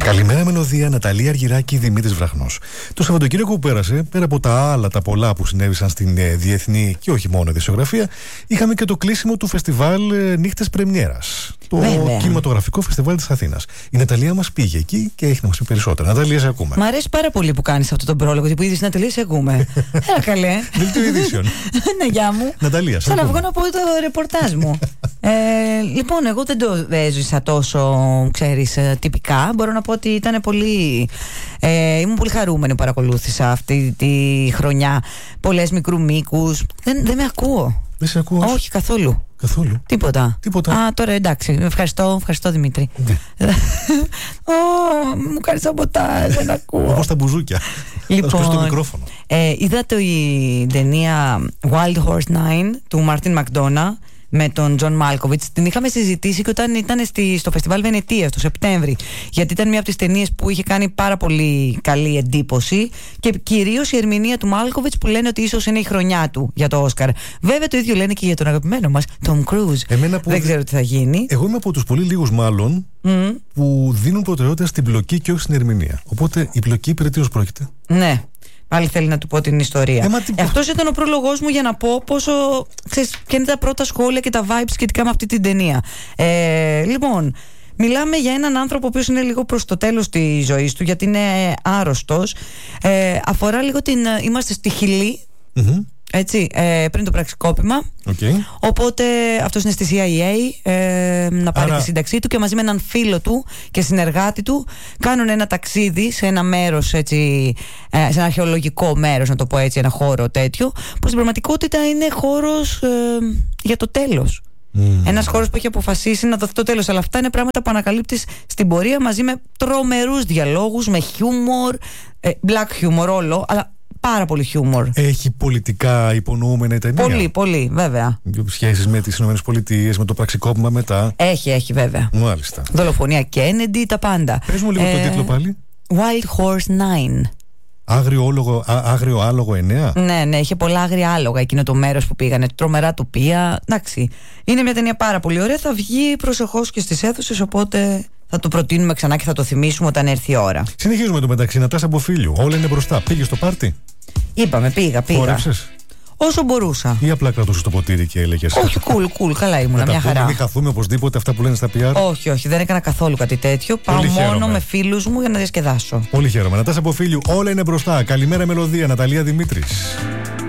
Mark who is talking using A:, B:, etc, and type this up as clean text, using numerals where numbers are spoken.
A: Καλημέρα Μελωδία, Ναταλία Αργυράκη, Δημήτρης Βραχνός. Το Σαββατοκύριακο που πέρασε, πέρα από τα άλλα τα πολλά που συνέβησαν στην διεθνή και όχι μόνο ειδησιογραφία, είχαμε και το κλείσιμο του φεστιβάλ Νύχτες Πρεμιέρας. Το κινηματογραφικό φεστιβάλ της Αθήνας. Η Ναταλία μας πήγε εκεί και έχει να μας πει περισσότερα. Ναταλία, σε ακούμε.
B: Μ' αρέσει πάρα πολύ που κάνεις αυτό τον πρόλογο. Που είδες, Ναταλία, σε ακούμε. Έλα καλέ.
A: Δελτίο ειδήσεων.
B: Ναι, γεια μου.
A: Ναταλία,
B: σαν να βγω να πω το ρεπορτάζ μου. Λοιπόν, εγώ δεν το έζησα τόσο, ξέρεις, τυπικά. Μπορώ να πω ότι ήταν πολύ. Ήμουν πολύ χαρούμενη που παρακολούθησα αυτή τη χρονιά. Πολλές μικρού μήκους. Δεν με ακούω.
A: Δεν σε ακούω.
B: Όχι, καθόλου.
A: Καθόλου.
B: Τίποτα. Α, τώρα εντάξει. Ευχαριστώ Δημήτρη. Μου κάνει σαμποτάζ, δεν ακούω.
A: Όπως τα μπουζούκια.
B: Λοιπόν,
A: το μικρόφωνο.
B: Είδα η ταινία Wild Horse 9 του Μάρτιν Μακδόνα με τον Τζον Μάλκοβιτς. Την είχαμε συζητήσει και όταν ήταν στο φεστιβάλ Βενετίας το Σεπτέμβρη, γιατί ήταν μια από τις ταινίες που είχε κάνει πάρα πολύ καλή εντύπωση και κυρίως η ερμηνεία του Μάλκοβιτς που λένε ότι ίσως είναι η χρονιά του για το Όσκαρ. Βέβαια το ίδιο λένε και για τον αγαπημένο μας Τομ Κρούζ. Δεν ξέρω τι θα γίνει.
A: Εγώ είμαι από τους πολύ λίγους μάλλον που δίνουν προτεραιότητα στην πλοκή και όχι στην ερμηνεία. Οπότε η πλοκή περί τίνος πρόκειται?
B: Ναι. Πάλι θέλει να του πω την ιστορία. Αυτός ήταν ο πρόλογός μου για να πω πόσο, ξέρεις, ποια είναι τα πρώτα σχόλια και τα vibes σχετικά με αυτή την ταινία. Λοιπόν, μιλάμε για έναν άνθρωπο ο οποίος είναι λίγο προς το τέλος της ζωής του, γιατί είναι άρρωστος. Αφορά λίγο είμαστε στη Χιλή, έτσι, πριν το πραξικόπημα. Οπότε αυτός είναι στη CIA να πάρει τη σύνταξή του και μαζί με έναν φίλο του και συνεργάτη του κάνουν ένα ταξίδι σε ένα μέρος, έτσι, σε ένα αρχαιολογικό μέρος, να το πω έτσι, ένα χώρο τέτοιο, που στην πραγματικότητα είναι χώρος για το τέλος. Ένας χώρος που έχει αποφασίσει να δοθεί το τέλος. Αλλά αυτά είναι πράγματα που ανακαλύπτεις στην πορεία μαζί με τρομερούς διαλόγους, με χιούμορ, black humor όλο, αλλά πάρα πολύ χιούμορ. Έχει
A: πολιτικά υπονοούμενα η ταινία?
B: Πολύ, πολύ, βέβαια.
A: Σχέσεις με τις ΗΠΑ, με το πραξικόπημα μετά?
B: Έχει, βέβαια.
A: Μάλιστα.
B: Δολοφονία Κέννεντι, τα πάντα.
A: Πες μου λίγο τον τίτλο πάλι.
B: Wild Horse 9.
A: Άγριο άλογο 9.
B: Ναι, είχε πολλά άγρια άλογα εκείνο το μέρος που πήγανε. Τρομερά τοπία. Εντάξει. Είναι μια ταινία πάρα πολύ ωραία. Θα βγει προσεχώς και στις αίθουσες, οπότε θα το προτείνουμε ξανά και θα το θυμίσουμε όταν έρθει η ώρα.
A: Συνεχίζουμε το μεταξύ. Νατάσα Μποφίλιου. Όλα είναι μπροστά. Πήγε στο πάρτι?
B: Είπαμε, πήγα.
A: Χόρεψες?
B: Όσο μπορούσα.
A: Ή απλά κρατούσες το ποτήρι και έλεγες?
B: Όχι, cool, καλά ήμουνα, μια χαρά.
A: Μην χαθούμε οπωσδήποτε αυτά που λένε στα PR.
B: Όχι, δεν έκανα καθόλου κάτι τέτοιο. Πάω μόνο με φίλους μου για να διασκεδάσω.
A: Πολύ χαίρομαι. Νατάσα Μποφίλιου, όλα είναι μπροστά. Καλημέρα Μελωδία, Ναταλία Δημήτρης.